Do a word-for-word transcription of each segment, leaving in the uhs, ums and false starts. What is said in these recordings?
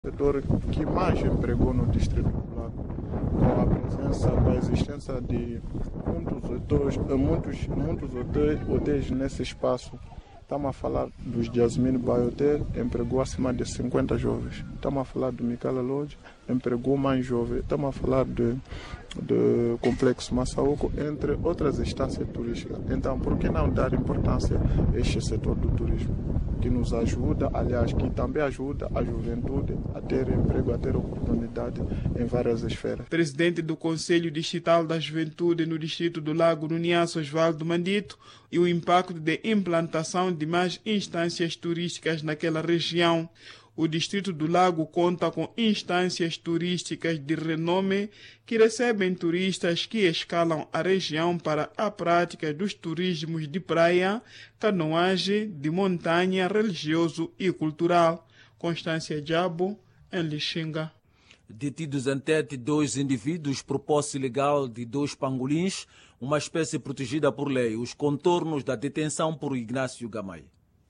setor que mais empregou no Distrito do Lago, com a presença, com a existência de muitos hotéis, muitos, muitos hotéis, hotéis nesse espaço. Estamos a falar dos Jasmine Bay Hotel, empregou acima de cinquenta jovens. Estamos a falar do Micala Lodge, empregou mais jovens. Estamos a falar do, do Complexo Massaoco, entre outras instâncias turísticas. Então, por que não dar importância a este setor do turismo? Que nos ajuda, aliás, que também ajuda a juventude a ter emprego, a ter oportunidade em várias esferas. Presidente do Conselho Distrital da Juventude no Distrito do Lago, no Niassa, Osvaldo Mandito, e o impacto de implantação de mais instâncias turísticas naquela região. O Distrito do Lago conta com instâncias turísticas de renome que recebem turistas que escalam a região para a prática dos turismos de praia, canoagem, de montanha, religioso e cultural. Constância Diabo, em Lixinga. Detidos em Tete dois indivíduos por posse ilegal de dois pangolins, uma espécie protegida por lei. Os contornos da detenção por Ignácio Gamay.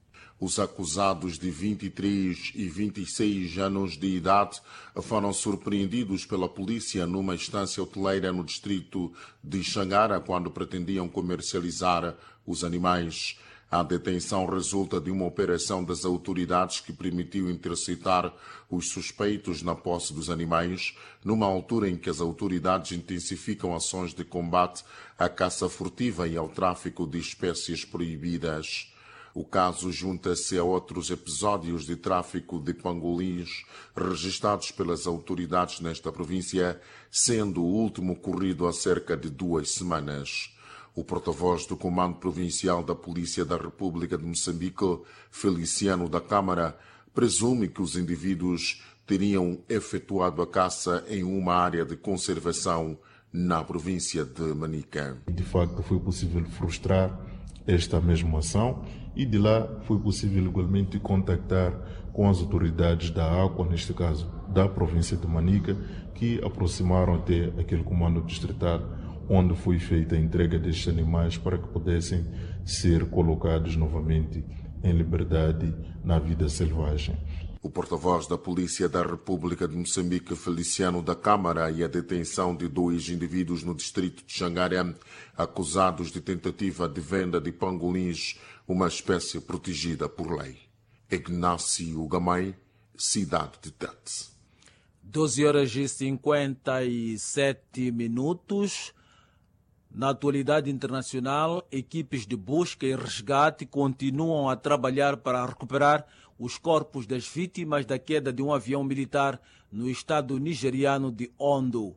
Os acusados de vinte e três e vinte e seis anos de idade foram surpreendidos pela polícia numa estância hoteleira no distrito de Xangara quando pretendiam comercializar os animais. A detenção resulta de uma operação das autoridades que permitiu interceptar os suspeitos na posse dos animais, numa altura em que as autoridades intensificam ações de combate à caça furtiva e ao tráfico de espécies proibidas. O caso junta-se a outros episódios de tráfico de pangolins registrados pelas autoridades nesta província, sendo o último ocorrido há cerca de duas semanas. O porta-voz do Comando Provincial da Polícia da República de Moçambique, Feliciano da Câmara, presume que os indivíduos teriam efetuado a caça em uma área de conservação na província de Manica. De facto, foi possível frustrar esta mesma ação e de lá foi possível igualmente contactar com as autoridades da Água, neste caso da província de Manica, que aproximaram até aquele comando distrital onde foi feita a entrega destes animais para que pudessem ser colocados novamente em liberdade na vida selvagem. O porta-voz da Polícia da República de Moçambique, Feliciano da Câmara, e a detenção de dois indivíduos no distrito de Xangara, acusados de tentativa de venda de pangolins, uma espécie protegida por lei. Ignácio Gamay, cidade de Tete. doze horas e cinquenta e sete minutos. Na atualidade internacional, equipes de busca e resgate continuam a trabalhar para recuperar os corpos das vítimas da queda de um avião militar no estado nigeriano de Ondo.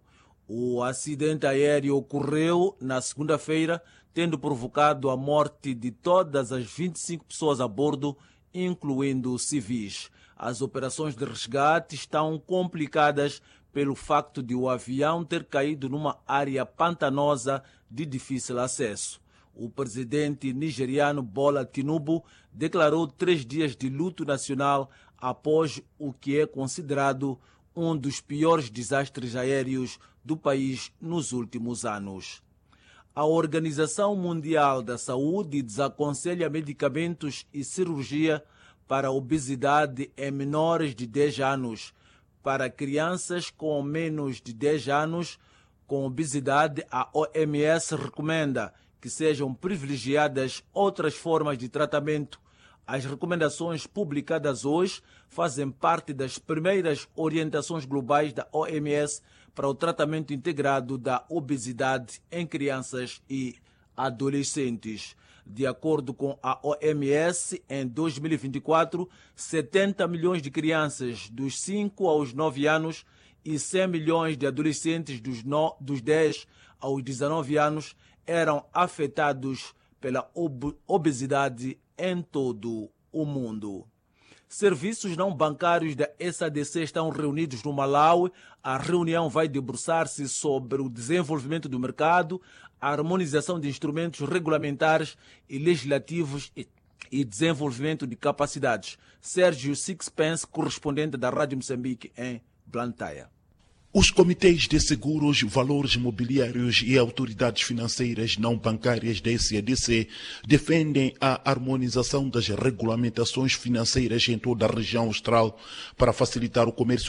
O acidente aéreo ocorreu na segunda-feira, tendo provocado a morte de todas as vinte e cinco pessoas a bordo, incluindo civis. As operações de resgate estão complicadas pelo facto de o avião ter caído numa área pantanosa de difícil acesso. O presidente nigeriano Bola Tinubu declarou três dias de luto nacional após o que é considerado um dos piores desastres aéreos do país nos últimos anos. A Organização Mundial da Saúde desaconselha medicamentos e cirurgia para a obesidade em menores de dez anos. Para crianças com menos de dez anos com obesidade, a O M S recomenda que sejam privilegiadas outras formas de tratamento. As recomendações publicadas hoje fazem parte das primeiras orientações globais da O M S para o tratamento integrado da obesidade em crianças e adolescentes. De acordo com a O M S, em dois mil e vinte e quatro, setenta milhões de crianças dos cinco aos nove anos e cem milhões de adolescentes dos, no, dos dez aos dezenove anos eram afetados pela ob obesidade em todo o mundo. Serviços não bancários da S A D C estão reunidos no Malawi. A reunião vai debruçar-se sobre o desenvolvimento do mercado, a harmonização de instrumentos regulamentares e legislativos e, e desenvolvimento de capacidades. Sérgio Sixpence, correspondente da Rádio Moçambique em Blantyre. Os comitês de seguros, valores mobiliários e autoridades financeiras não bancárias da S A D C defendem a harmonização das regulamentações financeiras em toda a região austral para facilitar o comércio